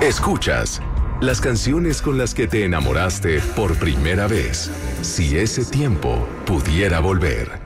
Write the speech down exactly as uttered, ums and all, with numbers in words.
Escuchas las canciones con las que te enamoraste por primera vez. Si ese tiempo pudiera volver.